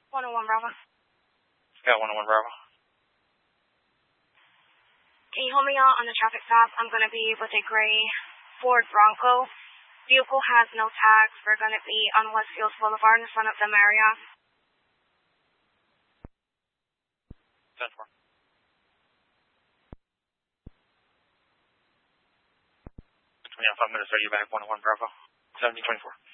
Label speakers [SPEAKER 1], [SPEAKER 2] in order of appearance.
[SPEAKER 1] 101 Bravo.
[SPEAKER 2] Got 101 Bravo.
[SPEAKER 1] Can you hold me on the traffic stop? I'm going to be with a gray Ford Bronco. Vehicle has no tags. We're going to be on Westfield Boulevard in the Son of the Marriott.
[SPEAKER 2] 10-4. In 5 minutes, are you back? 101 Bravo. 1724.